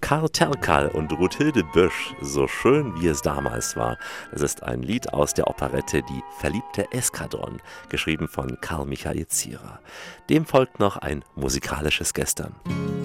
Karl Terkal und Ruthilde Bösch, so schön wie es damals war. Das ist ein Lied aus der Operette Die verliebte Eskadron, geschrieben von Karl Michael Zierer. Dem folgt noch ein musikalisches Gestern.